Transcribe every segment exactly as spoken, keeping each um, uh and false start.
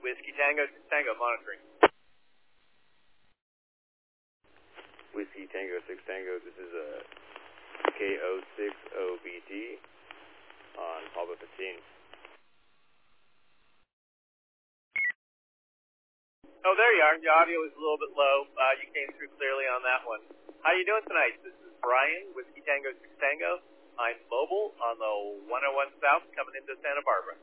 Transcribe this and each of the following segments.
Whiskey Tango, Tango monitoring. Whiskey Tango, six Tango, this is a K O six O B T on Pablo fifteen. Oh, there you are. The audio is a little bit low. Uh, you came through clearly on that one. How you doing tonight? This is Brian, Whiskey Tango, six Tango. I'm mobile on the one oh one South coming into Santa Barbara.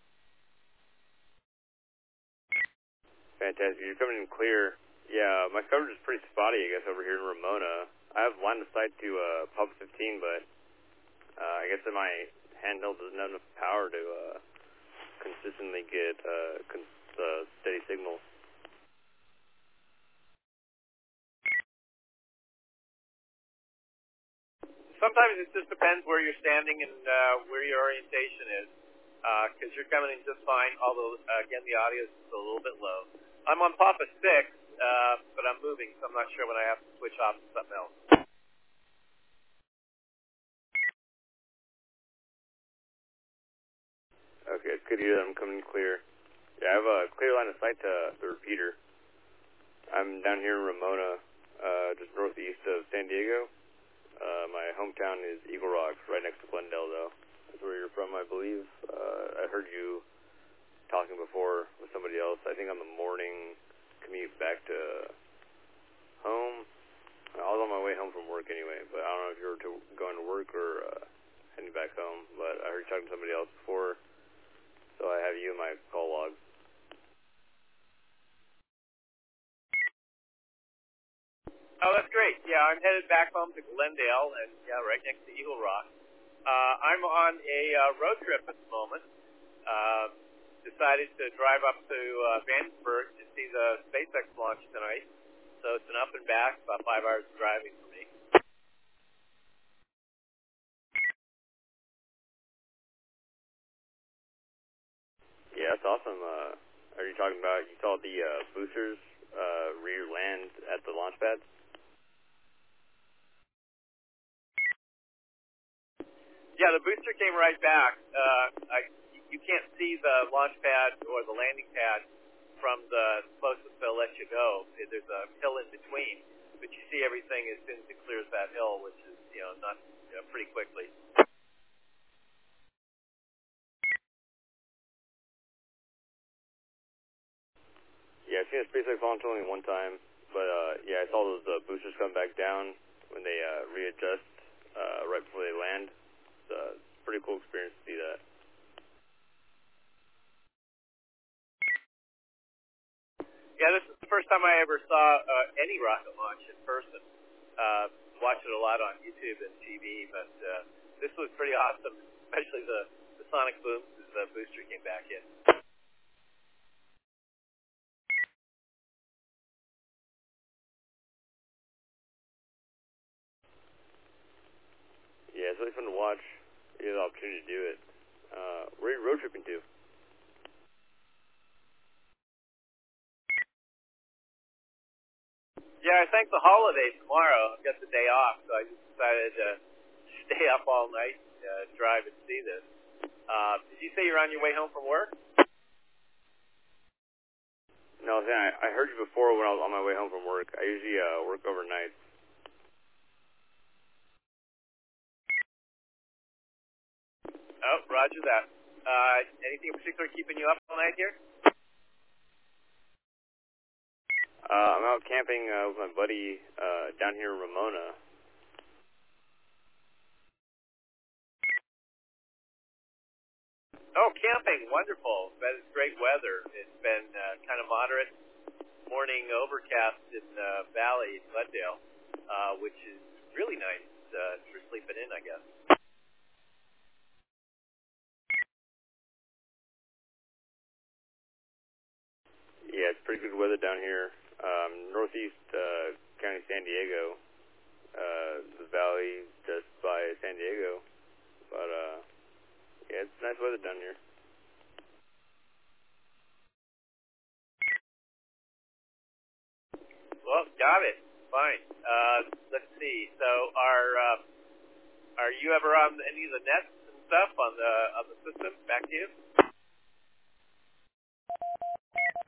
Fantastic. You're coming in clear. Yeah, my coverage is pretty spotty, I guess, over here in Ramona. I have line of sight to uh, Pub fifteen, but uh, I guess that my handheld doesn't have enough power to uh, consistently get uh, con- uh, steady signals. Sometimes it just depends where you're standing and uh, where your orientation is, because uh, you're coming in just fine, although, uh, again, the audio is a little bit low. I'm on Papa six, uh, but I'm moving, so I'm not sure when I have to switch off to something else. Okay, it's good to hear that I'm coming in clear. Yeah, I have a clear line of sight to the repeater. I'm down here in Ramona, uh, just northeast of San Diego. Uh, my hometown is Eagle Rock, right next to Glendale, though. That's where you're from, I believe. Uh, I heard you talking before with somebody else. I think on the morning commute back to home. I was on my way home from work anyway, but I don't know if you were to, going to work or uh, heading back home. But I heard you talking to somebody else before, so I have you in my call log. Oh, that's great. Yeah, I'm headed back home to Glendale, and yeah, right next to Eagle Rock. Uh, I'm on a uh, road trip at the moment. Uh, decided to drive up to uh, Vandenberg to see the SpaceX launch tonight. So it's an up and back, about five hours of driving for me. Yeah, that's awesome. Uh, are you talking about, you saw the uh, boosters uh, rear land at the launch pad? Yeah, the booster came right back. Uh, I, you can't see the launch pad or the landing pad from the closest they'll let you go. There's a hill in between, but you see everything as soon as it clears that hill, which is, you know, not you know, pretty quickly. Yeah, I've seen a SpaceX launch only one time, but uh, yeah, I saw those uh, boosters come back down when they uh, readjust uh, right before they land. It's a pretty cool experience to see that. Yeah, this is the first time I ever saw uh, any rocket launch in person. Uh, watched it a lot on YouTube and T V, but uh, this was pretty awesome, especially the, the sonic booms as the booster came back in. Yeah, it's really fun to watch. You have the opportunity to do it. Uh, where are you road tripping to? Yeah, I think the holiday tomorrow. I've got the day off, so I just decided to stay up all night, uh, drive and see this. Uh, did you say you're on your way home from work? No, I was saying, I, I heard you before when I was on my way home from work. I usually uh, work overnight. Oh, roger that. Uh, anything in particular keeping you up all night here? Uh, I'm out camping uh, with my buddy uh, down here in Ramona. Oh, camping, wonderful. That is great weather. It's been uh, kind of moderate, morning overcast in the uh, valley in Glendale, uh, which is really nice uh, for sleeping in, I guess. Yeah, it's pretty good weather down here. Um, northeast uh, County, San Diego. Uh, the valley just by San Diego. But, uh, yeah, it's nice weather down here. Well, got it. Fine. Uh, let's see. So, are uh, are you ever on any of the nets and stuff on the on the system? Back to you.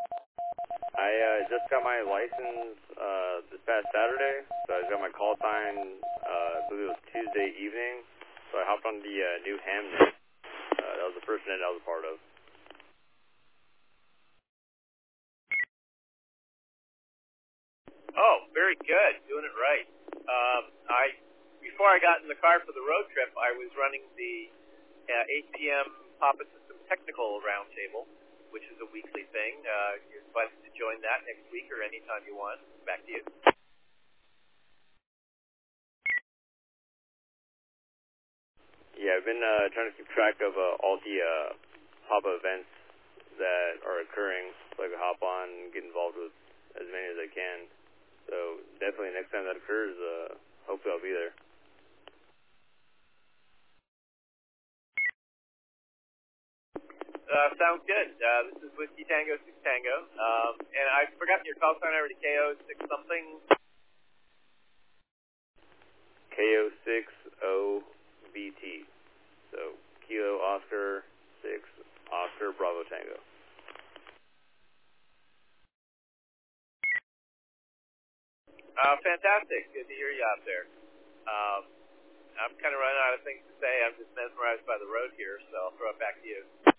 I uh, just got my license uh, this past Saturday, so I got my call sign, uh, I believe it was Tuesday evening, so I hopped on the uh, New Hamnet. Uh, that was the first net I was a part of. Oh, very good. Doing it right. Um, I before I got in the car for the road trip, I was running the uh, eight p.m. Papa System Technical Roundtable, which is a weekly thing. Uh, you're invited to join that next week or anytime you want. Back to you. Yeah, I've been uh, trying to keep track of uh, all the uh, Papa events that are occurring, so I can hop on and get involved with as many as I can. So definitely next time that occurs, uh, hopefully I'll be there. Uh, sounds good. Uh, this is Whiskey Tango six Tango, um, and I forgot your call sign already. K O six something. K O six O B T. So Kilo Oscar six Oscar Bravo Tango. Uh, fantastic. Good to hear you out there. Um, I'm kind of running out of things to say. I'm just mesmerized by the road here, so I'll throw it back to you.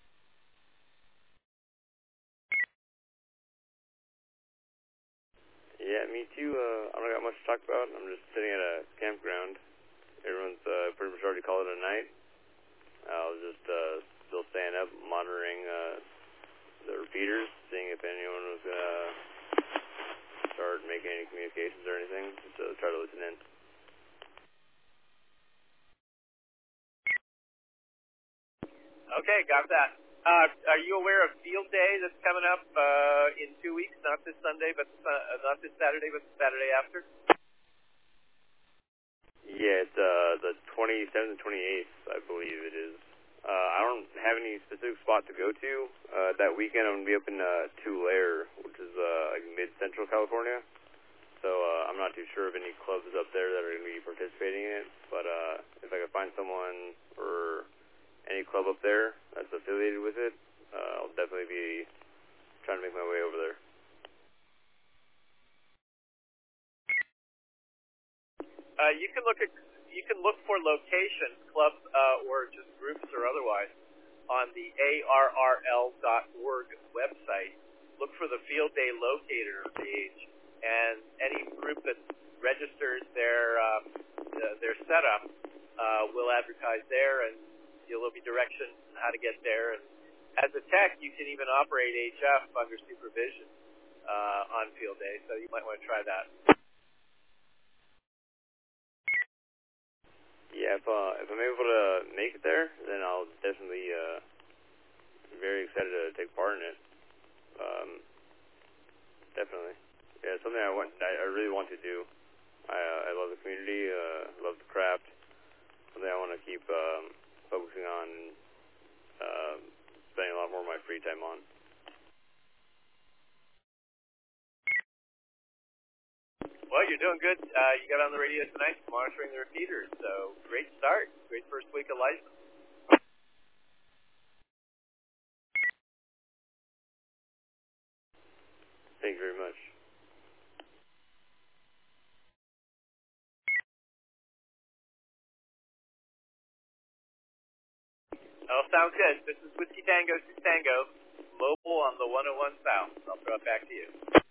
Yeah, me too. Uh, I don't got much to talk about. I'm just sitting at a campground. Everyone's uh, pretty much already called it a night. I was just uh, still staying up, monitoring uh, the repeaters, seeing if anyone was going to start making any communications or anything, just to try to listen in. Okay, got that. Uh, are you aware of Field Day that's coming up uh, in two weeks? Not this Sunday, but uh, not this Saturday, but the Saturday after? Yeah, it's uh, the twenty-seventh and twenty-eighth, I believe it is. Uh, I don't have any specific spot to go to. Uh, that weekend I'm going to be up in uh, Tulare, which is uh, like mid-central California. So uh, I'm not too sure of any clubs up there that are going to be participating in it. But uh, if I can find someone or any club up there that's affiliated with it, uh, I'll definitely be trying to make my way over there. Uh, you can look at you can look for locations, clubs, uh, or just groups or otherwise, on the A R R L dot org website. Look for the Field Day Locator page, and any group that registers their um, uh, their setup uh, will advertise there, and there'll be directions on how to get there. And as a tech, you can even operate H F under supervision uh, on Field Day, so you might want to try that. Yeah, if, uh, if I'm able to make it there, then I'll definitely uh, be very excited to take part in it. Um, definitely. Yeah, it's something I want. I, I really want to do. I uh, I love the community. Uh, love the craft. Something I want to keep um, focusing on. Uh, spending a lot more of my free time on. Well, you're doing good. Uh, you got on the radio tonight, monitoring the repeaters. So great start. Great first week of license. Thank you very much. Oh, sounds good. This is Whiskey Tango six Tango, mobile on the one oh one South. I'll throw it back to you.